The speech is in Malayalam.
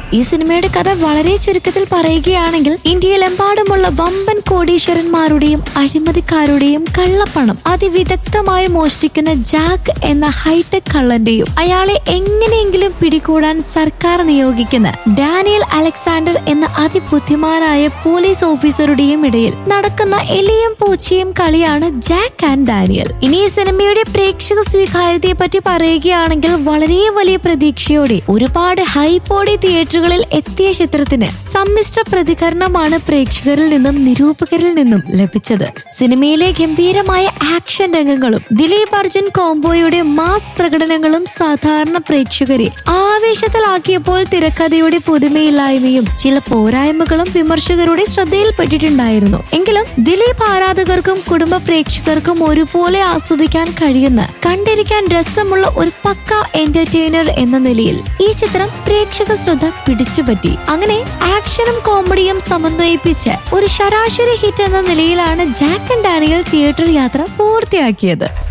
ഈ സിനിമയുടെ കഥ വളരെ ചുരുക്കത്തിൽ പറയുകയാണെങ്കിൽ ഇന്ത്യയിലെമ്പാടുമുള്ള വമ്പൻ കോടീശ്വരന്മാരുടെയും അഴിമതിക്കാരുടെയും കള്ളപ്പണം അതിവിദഗ്ധമായി മോഷ്ടിക്കുന്ന ജാക്ക് എന്ന ഹൈടെക് കള്ളന്റെയും അയാളെ എങ്ങനെയെങ്കിലും പിടികൂടാൻ സർക്കാർ നിയോഗിക്കുന്ന ഡാനിയൽ അലക്സാണ്ടർ എന്ന അതിബുദ്ധിമാനായ പോലീസ് ഓഫീസറുടെയും ഇടയിൽ നടക്കുന്ന എലിയും പൂച്ചയും കളിയാണ് ജാക്ക് ആൻഡ് ഡാനിയൽ. ഇനി ഈ സിനിമയുടെ പ്രേക്ഷക സ്വീകാര്യതയെ പറ്റി പറയുകയാണെങ്കിൽ വളരെ വലിയ പ്രതീക്ഷയോടെ ഒരുപാട് ഹൈപ്പോടെ തിയേറ്ററുകളിൽ എത്തിയ ചിത്രത്തിന് സമ്മിശ്ര പ്രതികരണമാണ് പ്രേക്ഷകരിൽ നിന്നും നിരൂപകരിൽ നിന്നും ലഭിച്ചത്. സിനിമയിലെ ഗംഭീരമായ ആക്ഷൻ രംഗങ്ങളും ദിലീപ് അർജുൻ കോംബോയുടെ മാസ് പ്രകടനങ്ങളും സാധാരണ പ്രേക്ഷകരെ ആവേശത്തിലാക്കിയപ്പോൾ തിരക്കഥയുടെ പുതുമയില്ലായ്മയും ചില പോരായ്മകളും വിമർശകരുടെ ശ്രദ്ധയിൽപ്പെട്ടിട്ടുണ്ടായിരുന്നു. എങ്കിലും ദിലീപ് ആരാധകർക്കും കുടുംബ പ്രേക്ഷകർക്കും ഒരുപോലെ ആസ്വദിക്കാൻ കഴിയുന്ന കണ്ടിരിക്കാൻ രസമുള്ള ഒരു പക്ക എന്റർടൈനർ എന്ന നിലയിൽ ഈ ചിത്രം പ്രേക്ഷക ശ്രദ്ധ പിടിച്ചുപറ്റി. അങ്ങനെ ആക്ഷനും കോമഡിയും സമന്വയിപ്പിച്ച് ഒരു ശരാശരി ഹിറ്റ് എന്ന നിലയിലാണ് ജാക്ക് ആൻഡ് ഡാനിയൽ തിയേറ്റർ യാത്ര പൂർത്തിയാക്കിയത്.